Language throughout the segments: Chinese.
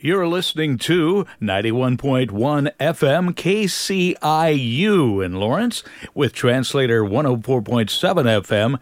You're listening to 91.1 FM KCIU in Lawrence with translator 104.7 FM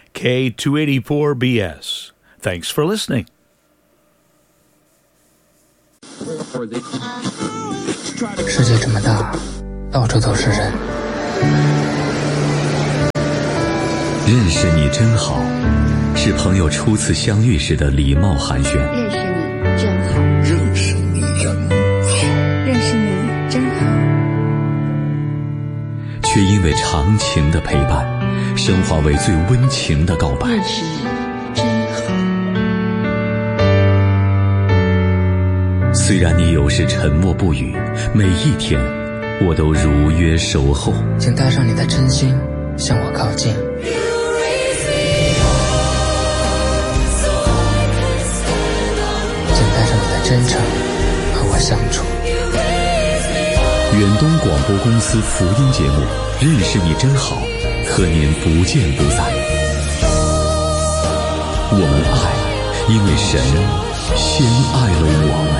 K284BS. Thanks for listening. 世界这么大，到处都是人。 认识你真好，是朋友初次相遇时的礼貌寒暄。 认识你真好， 认识你真好， 认识你真好。 却因为长情的陪伴，升华为最温情的告白。 认识你真好。 虽然你有时沉默不语，每一天我都如约守候。 请带上你的真心向我靠近。请带上你的真诚和我相处。 远东广播公司福音节目《认识你真好》，和您不见不散。我们爱，因为神先爱了我们。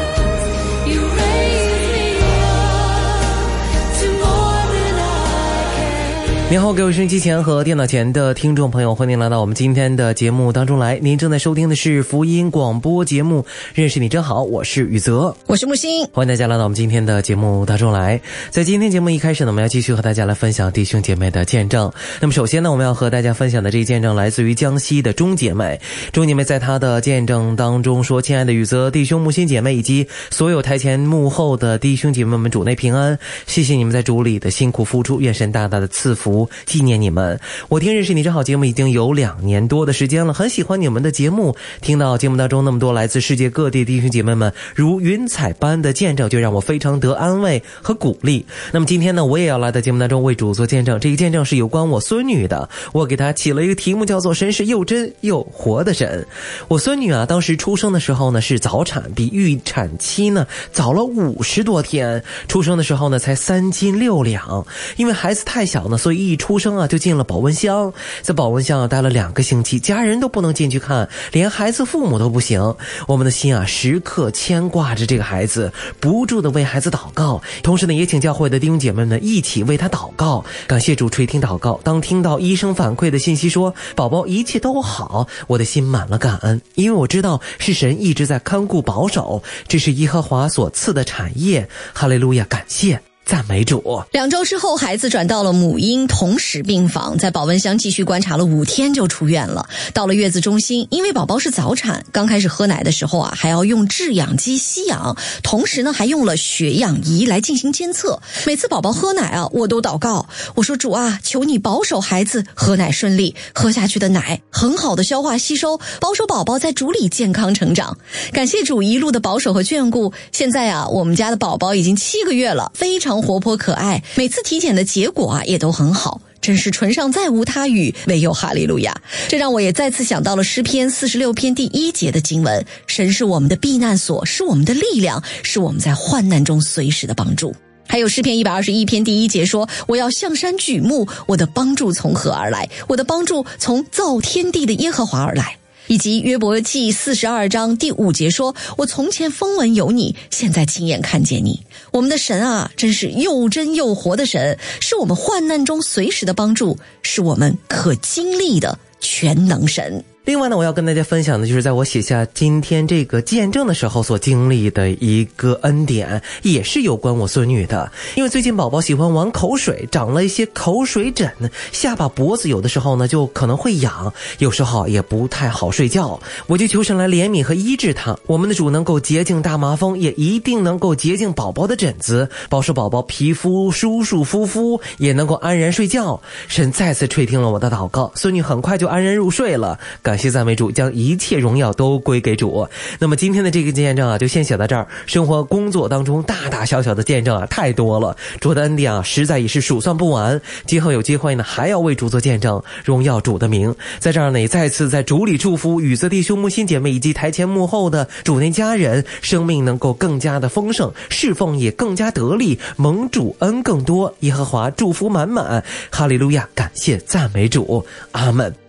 您好，各位收音机前和电脑前的听众朋友，欢迎来到我们今天的节目当中来。您正在收听的是福音广播节目《认识你真好》，我是宇泽， 我是木星， 欢迎大家来到我们今天的节目当中来。在今天节目一开始呢，我们要继续和大家来分享弟兄姐妹的见证。那么首先呢，我们要和大家分享的这一见证来自于江西的钟姐妹。钟姐妹在她的见证当中说：亲爱的宇泽弟兄、木星姐妹以及所有台前幕后的弟兄姐妹们，主内平安，谢谢你们在主里的辛苦付出，愿神大大的赐福纪念你们。我听认识你真好节目已经有2年多的时间了，很喜欢你们的节目，听到节目当中那么多来自世界各地弟兄姐妹们如云彩般的见证，就让我非常得安慰和鼓励。那么今天呢，我也要来到节目当中为主做见证。这个见证是有关我孙女的，我给她起了一个题目叫做神是又真又活的神。我孙女啊，当时出生的时候呢是早产，比预产期呢早了50多天，出生的时候呢才3斤6两。因为孩子太小呢，所以一出生啊就进了保温箱，在保温箱待了2个星期，家人都不能进去看，连孩子父母都不行。我们的心啊时刻牵挂着这个孩子，不住的为孩子祷告，同时呢也请教会的弟兄姐妹们一起为他祷告。感谢主垂听祷告，当听到医生反馈的信息说宝宝一切都好，我的心满了感恩，因为我知道是神一直在看顾保守，这是耶和华所赐的产业。哈利路亚，感谢赞美主。 2周之后，孩子转到了母婴同时病房，在保温箱继续观察了5天就出院了。到了月子中心，因为宝宝是早产，刚开始喝奶的时候啊，还要用制氧机吸氧，同时呢还用了血氧仪来进行监测。每次宝宝喝奶啊，我都祷告，我说主啊，求你保守孩子喝奶顺利，喝下去的奶很好的消化吸收，保守宝宝在主里健康成长。感谢主一路的保守和眷顾。现在啊，我们家的宝宝已经7个月了，非常活泼可爱，每次体检的结果啊也都很好，真是唇上再无他语，唯有哈利路亚。这让我也再次想到了诗篇46篇第1节的经文，神是我们的避难所，是我们的力量，是我们在患难中随时的帮助。还有诗篇121篇第1节说，我要向山举目，我的帮助从何而来？我的帮助从造天地的耶和华而来。以及约伯记42章第5节说，我从前风闻有你，现在亲眼看见你。我们的神啊，真是又真又活的神，是我们患难中随时的帮助，是我们可经历的全能神。 另外呢，我要跟大家分享的就是在我写下今天这个见证的时候所经历的一个恩典，也是有关我孙女的。因为最近宝宝喜欢玩口水，长了一些口水疹，下巴脖子有的时候呢就可能会痒，有时候也不太好睡觉。我就求神来怜悯和医治他，我们的主能够洁净大麻风，也一定能够洁净宝宝的疹子，保守宝宝皮肤舒舒服服，也能够安然睡觉。神再次垂听了我的祷告，孙女很快就安然入睡了。感谢赞美主，将一切荣耀都归给主。那么今天的这个见证啊，就先写到这儿。生活工作当中大大小小的见证啊，太多了，主的恩典啊，实在也是数算不完。今后有机会呢，还要为主做见证，荣耀主的名。在这儿呢，也再次在主里祝福宇泽弟兄、木心姐妹以及台前幕后的主内家人，生命能够更加的丰盛，侍奉也更加得力，蒙主恩更多，耶和华祝福满满。哈利路亚，感谢赞美主，阿们。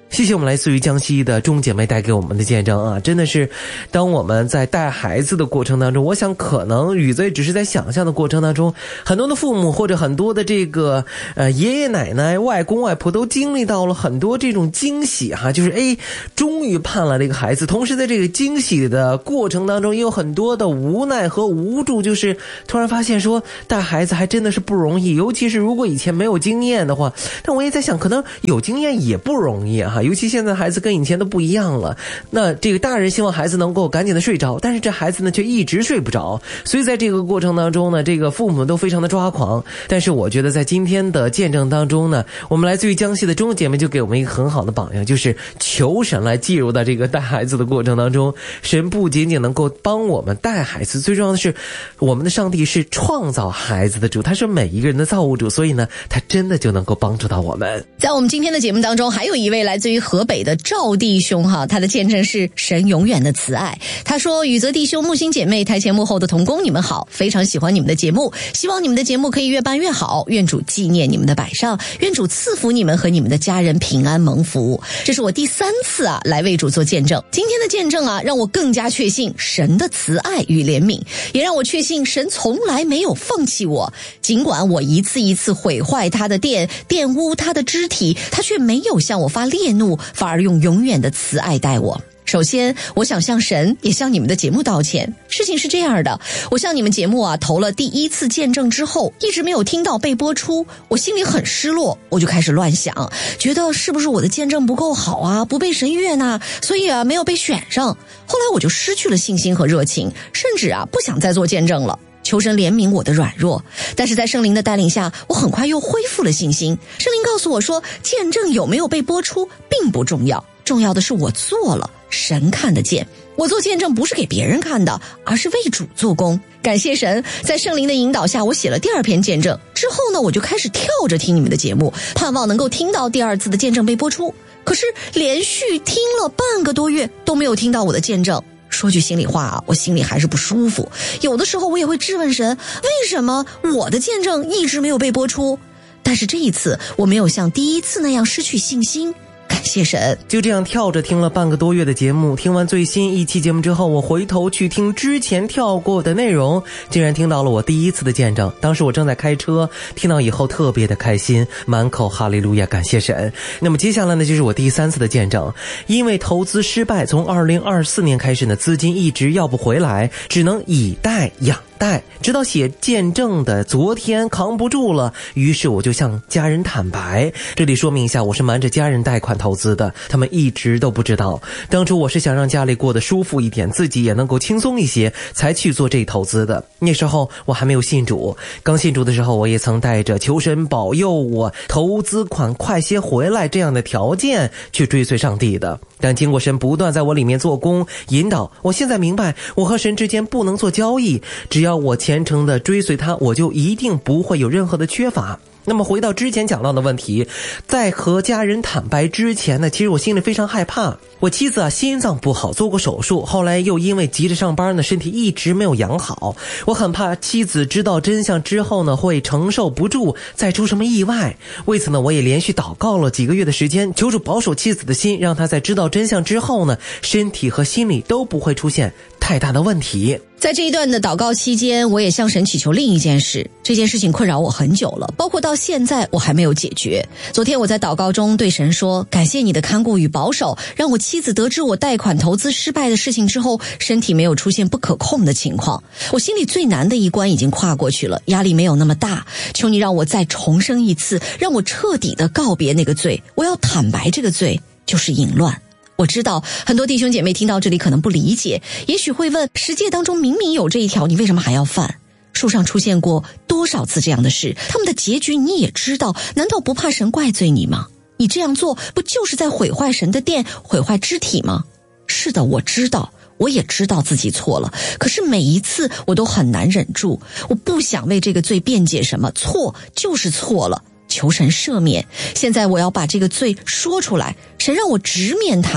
谢谢我们来自于江西的钟姐妹带给我们的见证啊，真的是当我们在带孩子的过程当中，我想可能雨子只是在想象的过程当中，很多的父母或者很多的这个爷爷奶奶外公外婆都经历到了很多这种惊喜哈，就是终于盼来了一个孩子，同时在这个惊喜的过程当中也有很多的无奈和无助，就是突然发现说带孩子还真的是不容易，尤其是如果以前没有经验的话，但我也在想可能有经验也不容易哈，尤其现在孩子跟以前都不一样了，那这个大人希望孩子能够赶紧的睡着，但是这孩子呢却一直睡不着，所以在这个过程当中呢，这个父母都非常的抓狂。但是我觉得在今天的见证当中呢，我们来自于江西的钟姐妹就给我们一个很好的榜样，就是求神来介入到这个带孩子的过程当中，神不仅仅能够帮我们带孩子，最重要的是我们的上帝是创造孩子的主，他是每一个人的造物主，所以呢他真的就能够帮助到我们。 在我们今天的节目当中，还有一位来自于河北的赵弟兄哈，他的见证是神永远的慈爱。他说：宇泽弟兄、木星姐妹、台前幕后的同工，你们好，非常喜欢你们的节目，希望你们的节目可以越办越好，愿主纪念你们的摆上，愿主赐福你们和你们的家人平安蒙福。这是我第3次来为主做见证，今天的见证让我更加确信神的慈爱与怜悯，也让我确信神从来没有放弃我，尽管我一次一次毁坏他的殿，玷污他的肢体，他却没有向我发烈怒，反而用永远的慈爱待我。首先我想向神也向你们的节目道歉。事情是这样的，我向你们节目投了第1次见证之后，一直没有听到被播出，我心里很失落，我就开始乱想，觉得是不是我的见证不够好不被神悦呢，所以没有被选上。后来我就失去了信心和热情，甚至不想再做见证了，求神怜悯我的软弱。但是在圣灵的带领下，我很快又恢复了信心。圣灵告诉我说，见证有没有被播出并不重要，重要的是我做了，神看得见。我做见证不是给别人看的，而是为主做工。感谢神，在圣灵的引导下，我写了第2篇见证之后呢，我就开始跳着听你们的节目，盼望能够听到第2次的见证被播出。可是连续听了半个多月都没有听到我的见证。说句心里话我心里还是不舒服。有的时候我也会质问神，为什么我的见证一直没有被播出？但是这一次我没有像第1次那样失去信心。感谢神。 就这样跳着听了半个多月的节目，听完最新一期节目之后，我回头去听之前跳过的内容，竟然听到了我第1次的见证。当时我正在开车，听到以后特别的开心，满口哈利路亚，感谢神。那么接下来呢，就是我第3次的见证。因为投资失败，从2024年开始呢，资金一直要不回来，只能以贷养贷，直到写见证的昨天扛不住了，于是我就向家人坦白。这里说明一下，我是瞒着家人贷款投资的，他们一直都不知道。当初我是想让家里过得舒服一点，自己也能够轻松一些，才去做这投资的。那时候我还没有信主，刚信主的时候，我也曾带着求神保佑我投资款快些回来这样的条件去追随上帝的。但经过神不断在我里面做工引导，我现在明白，我和神之间不能做交易，只要我虔诚的追随他，我就一定不会有任何的缺乏。那么回到之前讲到的问题，在和家人坦白之前呢，其实我心里非常害怕。我妻子心脏不好，做过手术，后来又因为急着上班呢，身体一直没有养好。我很怕妻子知道真相之后呢，会承受不住，再出什么意外。为此呢，我也连续祷告了几个月的时间，求主保守妻子的心，让她在知道真相之后呢，身体和心理都不会出现太大的问题。 在这一段的祷告期间，我也向神祈求另一件事，这件事情困扰我很久了，包括到现在我还没有解决。昨天我在祷告中对神说，感谢你的看顾与保守，让我妻子得知我贷款投资失败的事情之后，身体没有出现不可控的情况。我心里最难的一关已经跨过去了，压力没有那么大，求你让我再重生一次，让我彻底的告别那个罪。我要坦白，这个罪就是淫乱。我知道很多弟兄姐妹听到这里可能不理解，也许会问，十诫当中明明有这一条，你为什么还要犯？书上出现过多少次这样的事，他们的结局你也知道，难道不怕神怪罪你吗？你这样做不就是在毁坏神的殿，毁坏肢体吗？是的，我知道，我也知道自己错了，可是每一次我都很难忍住，我不想为这个罪辩解什么，错就是错了，求神赦免。现在我要把这个罪说出来，神让我直面它，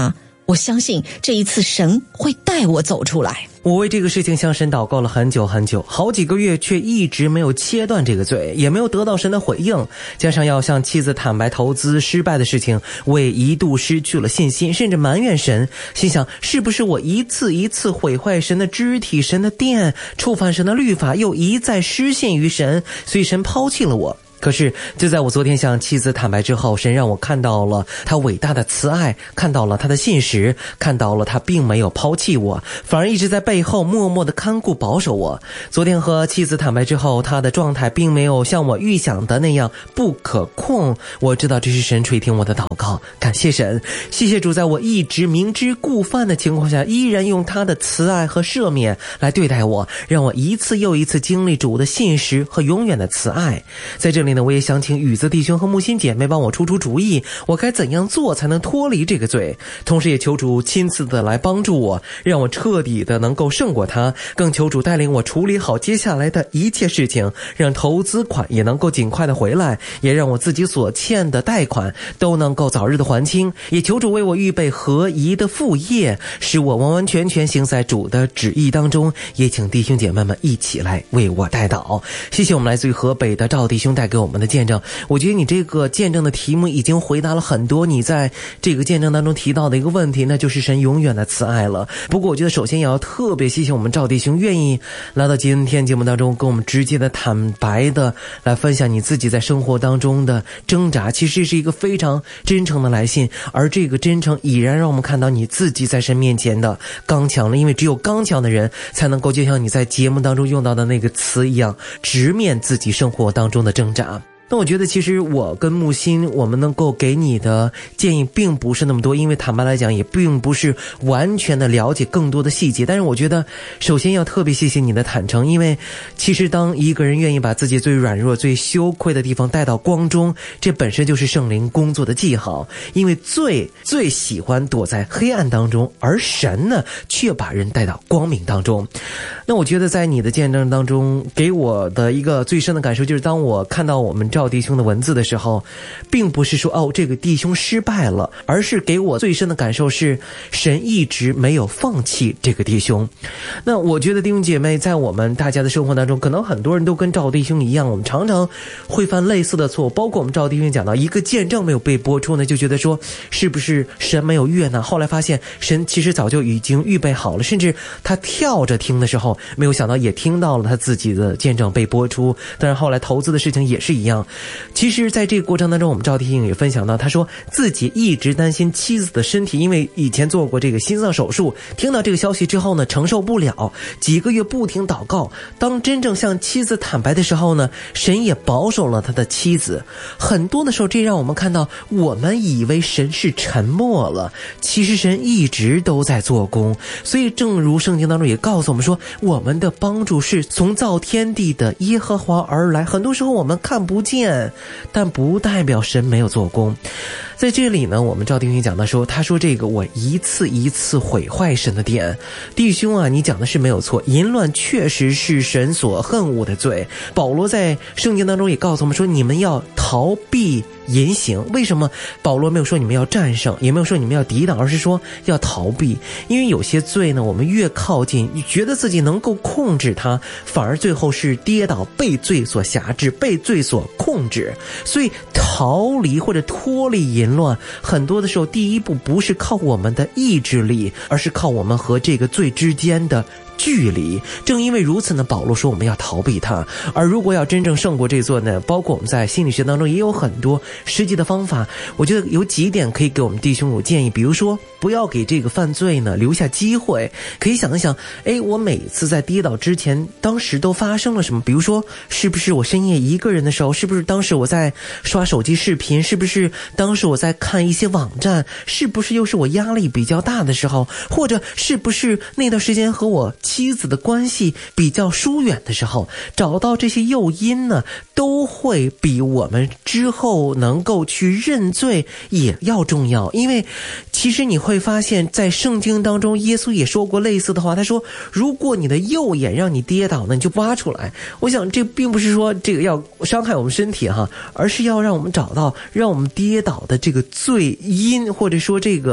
我相信这一次神会带我走出来。 我为这个事情向神祷告了很久很久，好几个月，却一直没有切断这个罪，也没有得到神的回应。加上要向妻子坦白投资失败的事情，我也一度失去了信心，甚至埋怨神，心想是不是我一次一次毁坏神的肢体、神的殿，触犯神的律法，又一再失信于神，所以神抛弃了我。可是就在我昨天向妻子坦白之后，神让我看到了他伟大的慈爱，看到了他的信实，看到了他并没有抛弃我，反而一直在背后默默的看顾保守我。昨天和妻子坦白之后，他的状态并没有像我预想的那样不可控。我知道这是神垂听我的祷告，感谢神，谢谢主，在我一直明知故犯的情况下，依然用他的慈爱和赦免来对待我，让我一次又一次经历主的信实和永远的慈爱。在这里呢，我也想请宇子弟兄和木心姐妹帮我出主意，我该怎样做才能脱离这个罪，同时也求主亲自的来帮助我，让我彻底的能够胜过他，更求主带领我处理好接下来的一切事情，让投资款也能够尽快的回来，也让我自己所欠的贷款都能够早日的还清，也求主为我预备合宜的副业，使我完完全全行在主的旨意当中。也请弟兄姐妹们一起来为我代祷。谢谢我们来自于河北的赵弟兄带给我们的见证，我觉得你这个见证的题目已经回答了很多你在这个见证当中提到的一个问题，那就是神永远的慈爱了。不过我觉得首先也要特别谢谢我们赵弟兄愿意来到今天节目当中，跟我们直接的坦白的来分享你自己在生活当中的挣扎，其实是一个非常真诚的来信，而这个真诚已然让我们看到你自己在神面前的刚强了，因为只有刚强的人才能够就像你在节目当中用到的那个词一样，直面自己生活当中的挣扎。那我觉得其实我跟木心我们能够给你的建议并不是那么多，因为坦白来讲也并不是完全的了解更多的细节，但是我觉得首先要特别谢谢你的坦诚，因为其实当一个人愿意把自己最软弱最羞愧的地方带到光中，这本身就是圣灵工作的记号，因为最喜欢躲在黑暗当中，而神呢却把人带到光明当中。那我觉得在你的见证当中给我的一个最深的感受，就是当我看到我们赵弟兄的文字的时候，并不是说这个弟兄失败了，而是给我最深的感受是神一直没有放弃这个弟兄。那我觉得弟兄姐妹在我们大家的生活当中，可能很多人都跟赵弟兄一样，我们常常会犯类似的错误，包括我们赵弟兄讲到一个见证没有被播出呢，就觉得说是不是神没有悦纳，后来发现神其实早就已经预备好了，甚至他跳着听的时候没有想到也听到了他自己的见证被播出。但是后来投资的事情也是一样，其实在这个过程当中，我们赵弟兄也分享到，他说自己一直担心妻子的身体，因为以前做过这个心脏手术，听到这个消息之后呢承受不了，几个月不停祷告，当真正向妻子坦白的时候呢，神也保守了他的妻子。很多的时候这让我们看到，我们以为神是沉默了，其实神一直都在做工。所以正如圣经当中也告诉我们说，我们的帮助是从造天地的耶和华而来，很多时候我们看不见，但不代表神没有做工。在这里呢，我们赵弟兄讲的说，他说这个我一次一次毁坏神的殿。弟兄啊，你讲的是没有错，淫乱确实是神所恨恶的罪。保罗在圣经当中也告诉我们说，你们要逃避淫行。为什么保罗没有说你们要战胜，也没有说你们要抵挡，而是说要逃避？因为有些罪呢，我们越靠近，你觉得自己能够控制它，反而最后是跌倒，被罪所辖制，被罪所控制。所以逃离或者脱离淫乱，很多的时候第一步不是靠我们的意志力，而是靠我们和这个罪之间的距离。正因为如此呢，保罗说我们要逃避它。而如果要真正胜过这座呢，包括我们在心理学当中也有很多实际的方法。我觉得有几点可以给我们弟兄有建议，比如说不要给这个犯罪呢留下机会。可以想一想，我每次在跌倒之前当时都发生了什么？比如说是不是我深夜一个人的时候，是不是当时我在刷手机视频，是不是当时我在看一些网站，是不是又是我压力比较大的时候，或者是不是那段时间和我妻子的关系比较疏远的时候。找到这些诱因呢，都会比我们之后能够去认罪也要重要。因为其实你会发现在圣经当中，耶稣也说过类似的话，他说如果你的右眼让你跌倒呢，你就挖出来。我想这并不是说这个要伤害我们身体而是要让我们找到让我们跌倒的这个罪因，或者说这个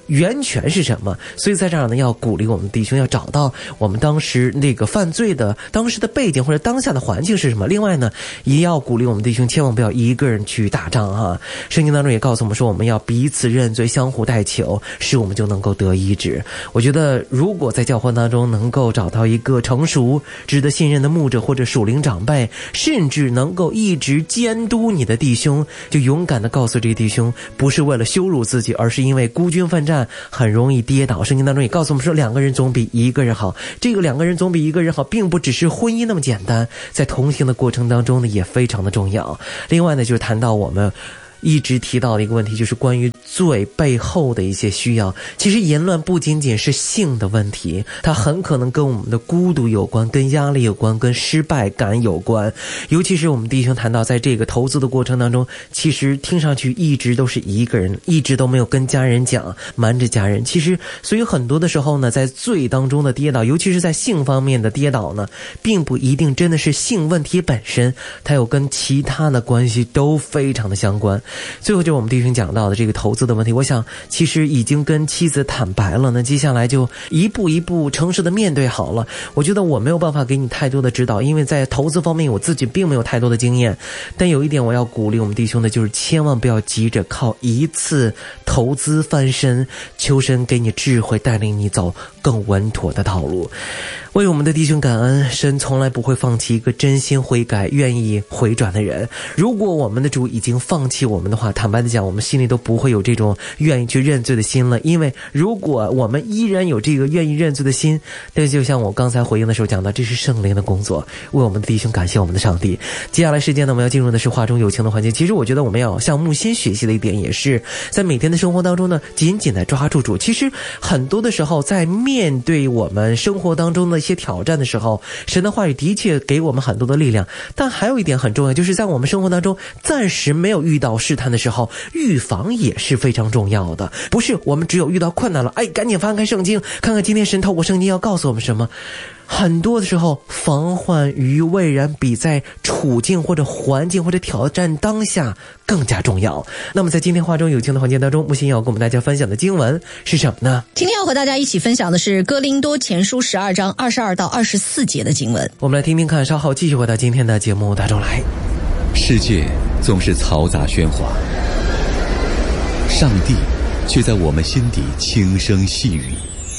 源泉是什么。所以在这儿呢，要鼓励我们弟兄要找到我们当时那个犯罪的当时的背景或者当下的环境是什么。另外呢，也要鼓励我们弟兄千万不要一个人去打仗哈。圣经当中也告诉我们说，我们要彼此认罪，相互代求，使我们就能够得医治。我觉得如果在教会当中能够找到一个成熟值得信任的牧者或者属灵长辈，甚至能够一直监督你的弟兄，就勇敢地告诉这个弟兄，不是为了羞辱自己，而是因为孤军奋战很容易跌倒。圣经当中也告诉我们说，两个人总比一个人好。这个两个人总比一个人好并不只是婚姻那么简单，在同行的过程当中呢也非常的重要。另外呢，就是谈到我们一直提到的一个问题，就是关于罪背后的一些需要。其实淫乱不仅仅是性的问题，它很可能跟我们的孤独有关，跟压力有关，跟失败感有关。尤其是我们弟兄谈到在这个投资的过程当中，其实听上去一直都是一个人，一直都没有跟家人讲，瞒着家人。其实所以很多的时候呢，在罪当中的跌倒，尤其是在性方面的跌倒呢，并不一定真的是性问题本身，它有跟其他的关系都非常的相关。最后就是我们弟兄讲到的这个投资的问题，我想其实已经跟妻子坦白了，那接下来就一步一步诚实的面对好了。我觉得我没有办法给你太多的指导，因为在投资方面我自己并没有太多的经验，但有一点我要鼓励我们弟兄的就是千万不要急着靠一次投资翻身，求神给你智慧，带领你走更稳妥的道路。为我们的弟兄感恩，神从来不会放弃一个真心悔改愿意回转的人。如果我们的主已经放弃我们的话，坦白的讲，我们心里都不会有这种愿意去认罪的心了。因为如果我们依然有这个愿意认罪的心，但就像我刚才回应的时候讲到，这是圣灵的工作，为我们的弟兄感谢我们的上帝。接下来时间呢，我们要进入的是话中有情的环节。其实我觉得我们要向木心学习的一点，也是在每天的生活当中呢，紧紧的抓住主。其实很多的时候，在面对我们生活当中的一些挑战的时候，神的话语的确给我们很多的力量。但还有一点很重要，就是在我们生活当中暂时没有遇到试探的时候，预防也是非常重要的。不是我们只有遇到困难了，赶紧翻开圣经，看看今天神透过圣经要告诉我们什么。很多的时候，防患于未然比在处境或者环境或者挑战当下更加重要。那么在今天话中有情的环节当中，木心要跟我们大家分享的经文是什么呢？ 今天要和大家一起分享的是哥林多前书12章22到24节的经文。 我们来听听看，稍后继续回到今天的节目当中来。 世界总是嘈杂喧哗，上帝却在我们心底轻声细语。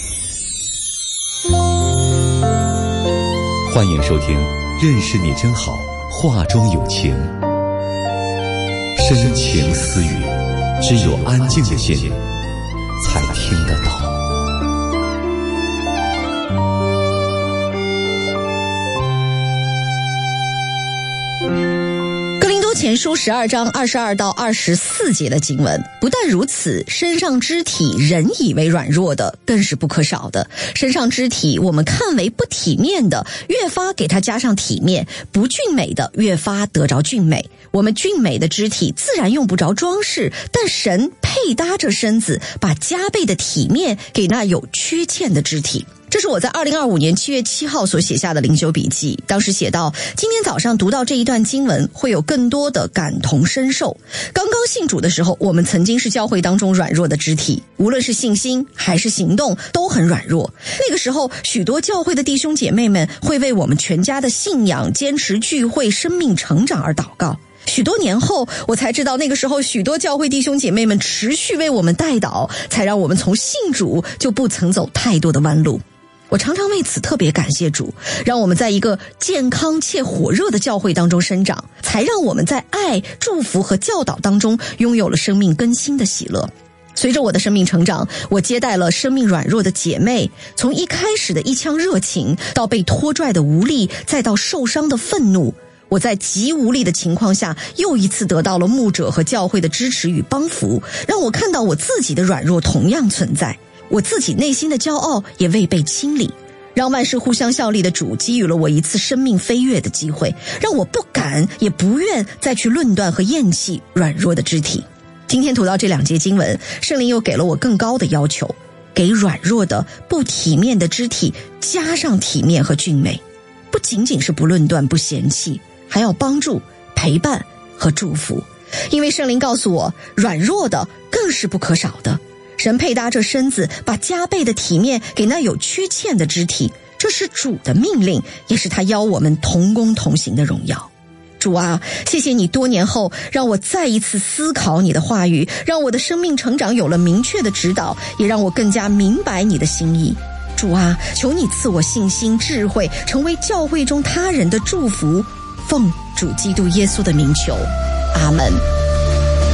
欢迎收听认识你真好，话中有情。深情私语，只有安静的心才听得到。 前书12章22到24节的经文。不但如此，身上肢体人以为软弱的，更是不可少的。身上肢体我们看为不体面的，越发给它加上体面；不俊美的，越发得着俊美。我们俊美的肢体自然用不着装饰，但神配搭着身子，把加倍的体面给那有缺陷的肢体。这是我在2025年7月7号所写下的灵修笔记，当时写到，今天早上读到这一段经文，会有更多的感同身受。刚刚信主的时候，我们曾经是教会当中软弱的肢体，无论是信心还是行动都很软弱。那个时候，许多教会的弟兄姐妹们会为我们全家的信仰、坚持聚会、生命成长而祷告。许多年后，我才知道那个时候许多教会弟兄姐妹们持续为我们代祷，才让我们从信主就不曾走太多的弯路。我常常为此特别感谢主，让我们在一个健康且火热的教会当中生长，才让我们在爱、祝福和教导当中拥有了生命更新的喜乐。随着我的生命成长，我接待了生命软弱的姐妹，从一开始的一腔热情，到被拖拽的无力，再到受伤的愤怒。我在极无力的情况下，又一次得到了牧者和教会的支持与帮扶，让我看到我自己的软弱同样存在。我自己内心的骄傲也未被清理，让万事互相效力的主给予了我一次生命飞跃的机会，让我不敢也不愿再去论断和厌弃软弱的肢体。今天读到这2节经文，圣灵又给了我更高的要求，给软弱的不体面的肢体加上体面和俊美，不仅仅是不论断不嫌弃，还要帮助陪伴和祝福。因为圣灵告诉我，软弱的更是不可少的。 神配搭着身子，把加倍的体面给那有缺欠的肢体，这是主的命令，也是他邀我们同工同行的荣耀。主啊，谢谢你多年后让我再一次思考你的话语，让我的生命成长有了明确的指导，也让我更加明白你的心意。主啊，求你赐我信心智慧，成为教会中他人的祝福，奉主基督耶稣的名求，阿们。